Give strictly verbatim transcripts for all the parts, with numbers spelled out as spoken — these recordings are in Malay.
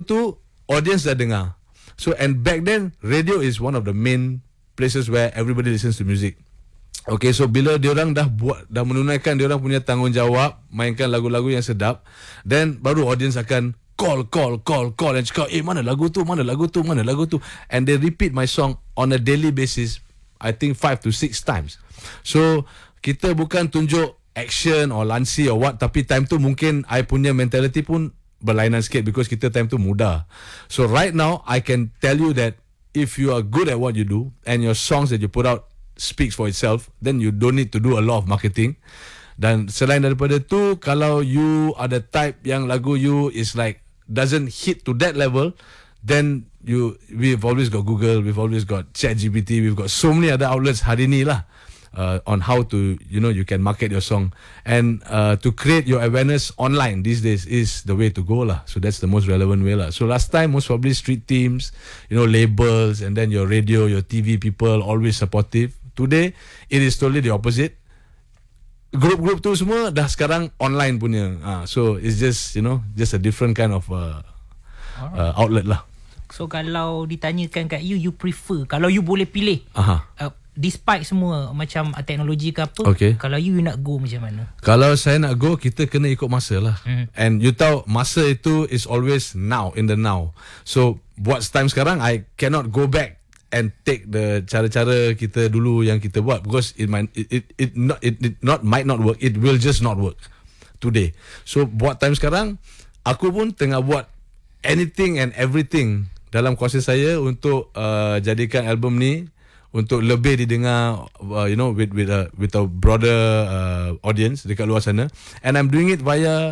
tu audience dah dengar. So and back then radio is one of the main places where everybody listens to music. Okay, so bila diorang dah buat, dah menunaikan diorang punya tanggungjawab, mainkan lagu-lagu yang sedap, then baru audience akan call, call, call, call and cakap, eh mana lagu tu, mana lagu tu, mana lagu tu. And they repeat my song on a daily basis, I think five to six times. So kita bukan tunjuk action or lansi or what, tapi time tu mungkin I punya mentality pun berlainan sikit because kita time tu muda. So right now I can tell you that if you are good at what you do and your songs that you put out speaks for itself, then you don't need to do a lot of marketing. Dan selain daripada tu, kalau you are the type yang lagu you is like doesn't hit to that level, then you we've always got Google, we've always got ChatGPT, we've got so many other outlets hari ni lah. Uh, on how to, you know, you can market your song. And uh, to create your awareness online these days is the way to go lah. So that's the most relevant way lah. So last time most probably street teams, you know, labels, and then your radio, your T V people always supportive. Today it is totally the opposite. Group-group tu semua dah sekarang online punya. Uh, so it's just, you know, just a different kind of uh, uh, outlet lah. So kalau ditanyakan kat you, you prefer, kalau you boleh pilih, Aha. Uh, despite semua macam teknologi ke apa, okay, kalau you, you nak go macam mana? Kalau saya nak go, kita kena ikut masa lah. Hmm. And you tahu masa itu is always now, in the now. So buat time sekarang, I cannot go back and take the cara-cara kita dulu yang kita buat, because it might it it, it not it, it not might not work. It will just not work today. So buat time sekarang, aku pun tengah buat anything and everything dalam kuasa saya untuk uh, jadikan album ni untuk lebih didengar, uh, you know, with with a with a broader uh, audience dekat luar sana. And I'm doing it via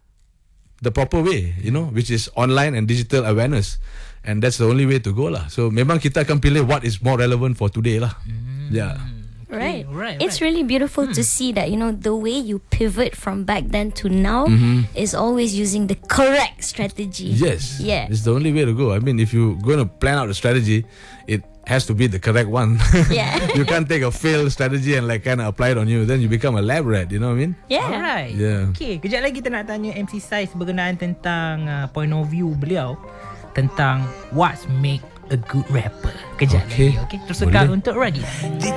the proper way, you know, which is online and digital awareness. And that's the only way to go lah. So memang kita akan pilih what is more relevant for today lah. Mm. Yeah. Right. right, It's right. really beautiful Hmm. to see that, you know, the way you pivot from back then to now Mm-hmm. is always using the correct strategy. Yes. Yeah. It's the only way to go. I mean, if you're going to plan out a strategy, it has to be the correct one. Yeah. You can't take a failed strategy and like kind of apply it on you. Then you become a lab rat, you know what I mean? Yeah. Alright. Yeah. Okay, kejap lagi kita nak tanya M C Saiz berkenaan tentang uh, point of view beliau tentang what's make a good rapper. Kejap Okay. lagi, okay? Terus sekal Boleh. untuk radio.